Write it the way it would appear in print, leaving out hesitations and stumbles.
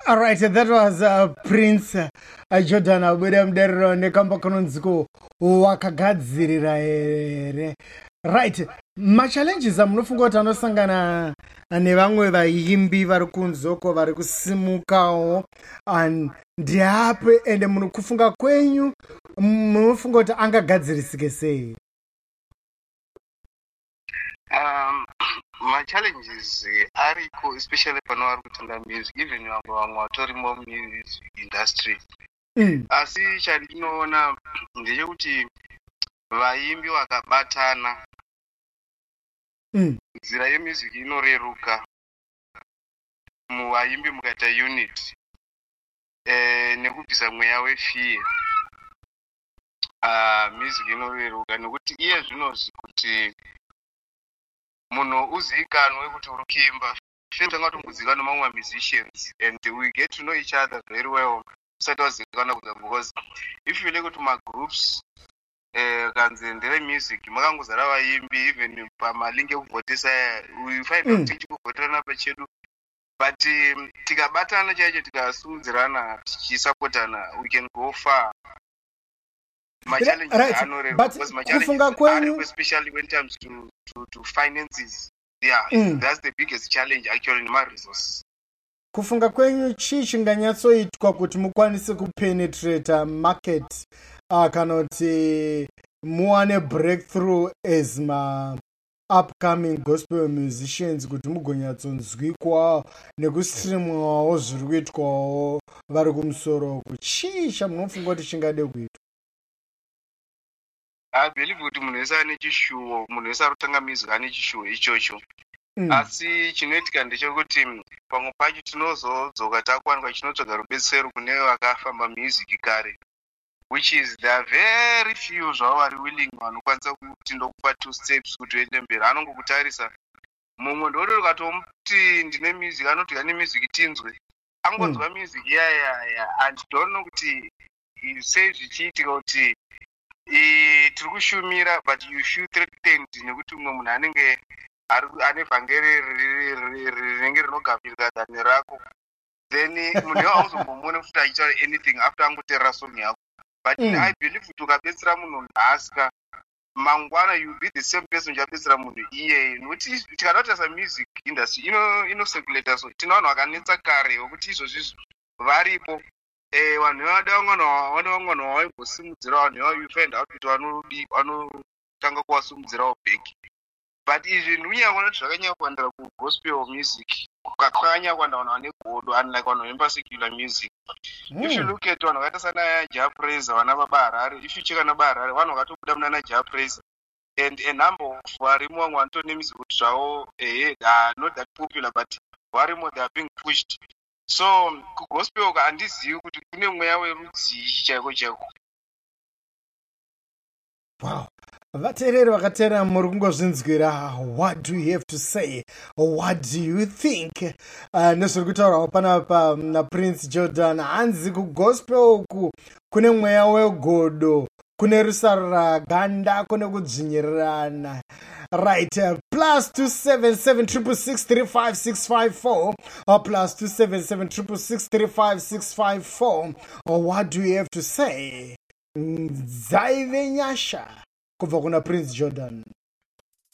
All right, that was Prince Jordan abuda mudariro nekamba kanonziko wakagadzirira here. Right, machallenges amunofunga kuti anosangana nevamwe vaimbi vari kunzoko vari kusimukawo ndeape, ende munokufunga kwenyu munofunga kuti angagadzirisike sei? Challenges ariko especially pano vari kutanga music, even vamwe vatorimo music industry. Asi chandinoona ndechekuti vaimbi vakabatana nzira yemusic inoreruka. Muvaimbi mukaita unit nekubvisa mweya wefear, music inoreruka, nekuti iye zvinozvi kuti munhu uzivikanwe kuti uri kuimba. Tanga tombozivikanwa mamwe musicians and we get to know each other very well usati wazivikanwa kuda, because if you look at magroups kanzi ndere music makangozara vaimbi, even pamalingi ekuvhotesa we find out tichikuvhoterana pachedu, but tikabatana chaicho tikasumudzirana tichisapotana we can go far. Right, but kufunga kwenyu, especially when it comes to finances, that's the biggest challenge actually in my resources. Kufunga kwenyu chii chinganyatsoitwa kuti mukwanise kupenetrate market kana kuti muwane breakthrough as ma upcoming gospel musicians, kuti mugonyatsonzwikwa nekustreamwawo zviri kuitwawo vari kumusoro uku? Chii chamunofunga kuti chingade kuitwa? I believe kuti munhu wese ane chishuwo, munhu wese ari kutanga music ane chishuwo ichocho. Asi chinoitika ndechekuti pamwe pacho tinozodzoka takwanikwa chinotsvaga rubetsero kune vakafamba music kare, which is there are very few zvavo vari willing vanokwanisa kuti ndokupa 2 steps kuti uende mberi. Anongokutarisa mumwe ndoti ukatomuti ndine music anoti ane music tinzwe, angonzwa music yaya and don't know kuti sei zvichiitika kuti tiri kushumira, but you feel threatened nekuti umwe munhu anenge ane vhangeri rinenge rinogambirika dani rako, then munhu iwo hauzombomune futi achitaura anything after angoteerera song yako. But I believe kuti ukabetsera munhu nhasika, mangwana you be the same person uchabetsera munhu iye. Nokuti tikadata samusic industry inosekulata, so tina vanhu vakanetsa kare wekuti izvozvizvo varipo. Vanhu vangwana waimbosimudzira vanhu ivavo, you find out kuti vanotanga kuvasimudzirawo bheki. But izvi ndinonyanya kuti zvakanyanya kuwandira kugospel music, kwakanyanya kuwanda vanhu vane godo unlike vanhu vanoimba secular music. If you look at vanhu vakaita sana Jah Praise, vana baba Harare, if you check ana baba Harare, vanhu vakatobuda munana Jah Praise, and a number of varimo vamwe vanotonema music kuti zvavo not that popular, but varimo they are being pushed. So kugospel handizivi kuti kune mweya werudzi chaiko chaiko. Wow. Vateereri vakateerera muri kungozvinzwira. What do you have to say? What do you think? Nezviri kutaurwa panapa naPrince Jordan, hanzi kugospel uku kune mweya wegodo, kune rusaro raganda, kune kudzvinyirirana. Right, +27766365654 or +277663654. What do you have to say? Zaive nyasha kubva kuna Prince Jordan.